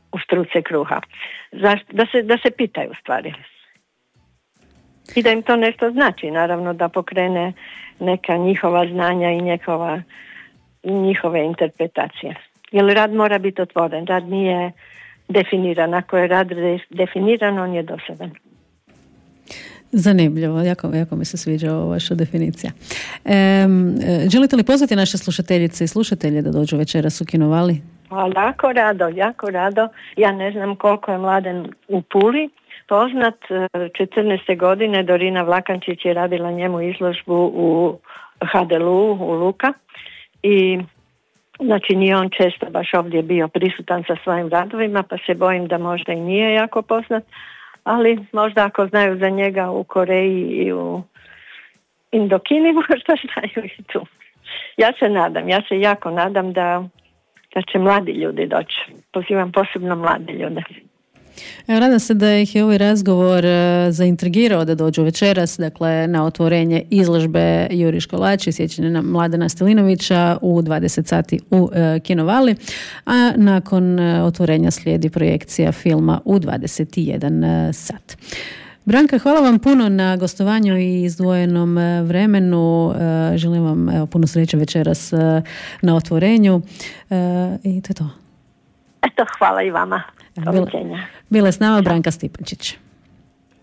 u struci kruha. Da se pitaju stvari. I da im to nešto znači, naravno da pokrene neka njihova znanja i njihove interpretacije. Jer rad mora biti otvoren, rad nije definiran. Ako je rad definiran, on je dosadan. Zanimljivo, jako mi se sviđa ova vaša definicija. Želite li pozvati naše slušateljice i slušatelje da dođu večeras u Kinovali? Jako rado. Ja ne znam koliko je Mladen u Puli poznat. 14. godine Dorina Vlakančić je radila njemu izložbu u HDLU u Luka i znači nije on često baš ovdje bio prisutan sa svojim radovima, pa se bojim da možda i nije jako poznat, ali možda ako znaju za njega u Koreji i u Indokini, možda znaju i tu. Ja se jako nadam da će mladi ljudi doći. Pozivam posebno mlade ljude. Evo, nadam se da ih je ovaj razgovor zaintrigirao da dođu večeras, dakle, na otvorenje izložbe Jurij Školač, sjećanje na Mladena Stilinovića u 20 sati u Kinovali, a nakon otvorenja slijedi projekcija filma u 21 sat. Branka, hvala vam puno na gostovanju i izdvojenom vremenu. Želim vam puno sreće večeras na otvorenju i to je to. Eto, hvala i vama. Bila je s nama Branka Stipančić.